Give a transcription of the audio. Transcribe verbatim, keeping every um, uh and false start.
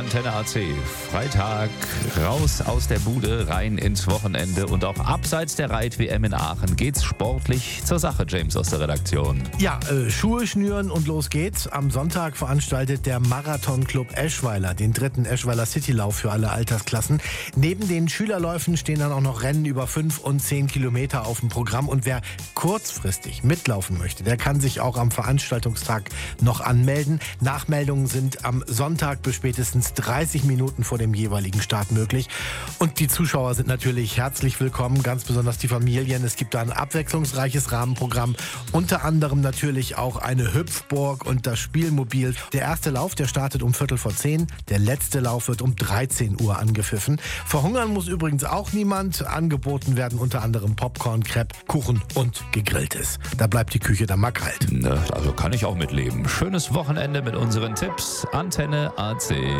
Antenne A C. Freitag raus aus der Bude, rein ins Wochenende und auch abseits der Reit-W M in Aachen geht's sportlich zur Sache, James aus der Redaktion. Ja, äh, Schuhe schnüren und los geht's. Am Sonntag veranstaltet der Marathon-Club Eschweiler den dritten Eschweiler Citylauf für alle Altersklassen. Neben den Schülerläufen stehen dann auch noch Rennen über fünf und zehn Kilometer auf dem Programm. Und wer kurzfristig mitlaufen möchte, der kann sich auch am Veranstaltungstag noch anmelden. Nachmeldungen sind am Sonntag bis spätestens dreißig Minuten vor dem jeweiligen Start möglich. Und die Zuschauer sind natürlich herzlich willkommen, ganz besonders die Familien. Es gibt da ein abwechslungsreiches Rahmenprogramm, unter anderem natürlich auch eine Hüpfburg und das Spielmobil. Der erste Lauf, der startet um Viertel vor zehn, der letzte Lauf wird um dreizehn Uhr angepfiffen. Verhungern muss übrigens auch niemand. Angeboten werden unter anderem Popcorn, Crepe, Kuchen und Gegrilltes. Da bleibt die Küche dann mal kalt. Also kann ich auch mitleben. Schönes Wochenende mit unseren Tipps. Antenne A C.